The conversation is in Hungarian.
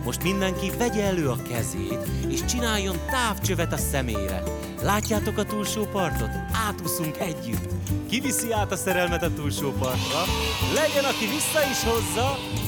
Most mindenki vegye elő a kezét, és csináljon távcsövet a szemére. Látjátok a túlsó partot? Átúszunk együtt. Ki viszi át a szerelmet a túlsó partra? Legyen, aki vissza is hozza.